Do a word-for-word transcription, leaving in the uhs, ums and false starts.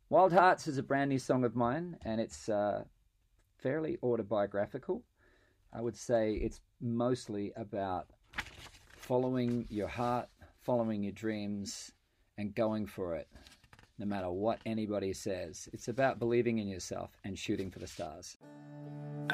Wild Hearts is a brand new song of mine, and it's uh, fairly autobiographical. I would say it's mostly about following your heart, following your dreams, and going for it, no matter what anybody says. It's about believing in yourself and shooting for the stars.